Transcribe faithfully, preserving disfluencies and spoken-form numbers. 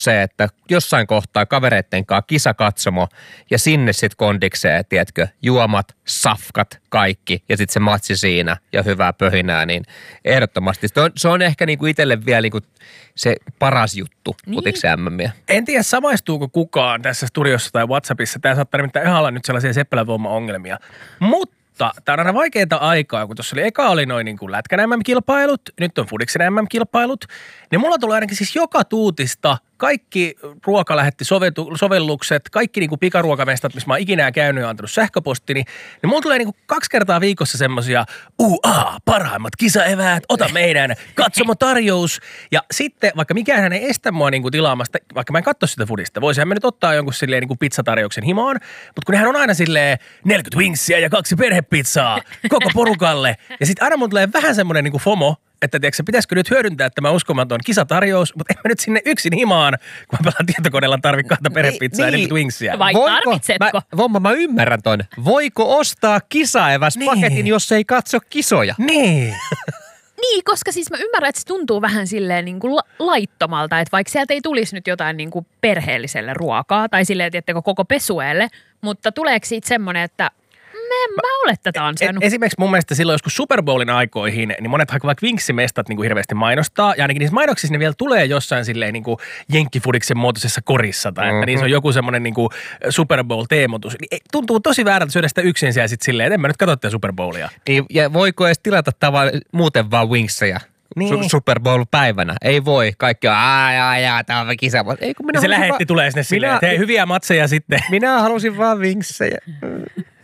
se, että jossain kohtaa kavereitten kanssa kisakatsomo ja sinne sitten kondikseen, tiedätkö, juomat, safkat, kaikki ja sitten se matsi siinä ja hyvää pöhinää, niin ehdottomasti. Se on, se on ehkä niinku itselle vielä niinku se paras juttu, niin. Kutiksi M M:iä. En tiedä, samaistuuko kukaan tässä studiossa tai WhatsAppissa. Tämä saattaa nimittäin ihan olla nyt sellaisia Seppälän-Vouma-ongelmia. Mutta tämä on aina vaikeaa aikaa, kun tuossa oli eka oli noin niin kuin Lätkän M M-kilpailut, nyt on Fudiksen M M-kilpailut, niin mulla tulee ainakin siis joka tuutista kaikki ruokalähetti-sovellukset, kaikki niin kuin pikaruokamestat, missä mä oon ikinä käynyt ja antanut sähköpostini, niin mulla tulee niin kuin kaksi kertaa viikossa semmosia U A, parhaimmat kisaeväät, ota meidän katsomotarjous. Ja sitten, vaikka mikään ei estä mua niin kuin tilaamasta, vaikka mä en katso sitä Fudista, voisinhan mä nyt ottaa jonkun silleen niin kuin pizzatarjouksen himoon, mutta kun nehän on aina silleen neljäkymmentä wingsia ja kaksi perhepizzaa koko porukalle. Ja sitten aina mun tulee vähän semmoinen niin kuin FOMO, että tiedätkö, pitäisikö nyt hyödyntää tämä uskomaton kisatarjous, mutta en mä nyt sinne yksin himaan, kun mä pelaan tietokoneella tarvitse kahta perhepizzaa ja neljäkymmentä wingsia. Vai Voiko, tarvitsetko? Mä, Vomma, mä ymmärrän ton. Voiko ostaa kisaeväspaketin, niin. Jos ei katso kisoja? Niin. Niin, koska siis mä ymmärrän, että se tuntuu vähän silleen niin kuin la- laittomalta, että vaikka sieltä ei tulisi nyt jotain niin kuin perheelliselle ruokaa tai silleen, tiettäkö, koko pesueelle, mutta tuleeko siitä semmoinen, että mä, mä olen tätä ansainnut. Esimerkiksi mun mielestä silloin joskus Super Bowlin aikoihin, niin monet vaikka vinksimestat niin kuin hirveästi mainostaa, ja ainakin niissä mainoksissa ne vielä tulee jossain silleen niin kuin jenkkifudiksen muotoisessa korissa, tai mm-hmm. että niissä on joku semmoinen niin kuin Super Bowl-teemotus. Tuntuu tosi väärältä syödä sitä yksin siellä sitten silleen, että en mä nyt katso tätä Super Bowlia. Niin, ja voiko edes tilata tavalla, muuten vaan wingsejä? Niin. Su- Super Bowl-päivänä. Ei voi. Kaikki on, aah, jaa, jaa, tämä on kisa. Ei, kun minä se lähetti va- tulee sinne silleen, että hei, hyviä matseja sitten. Minä halusin vaan wingsejä.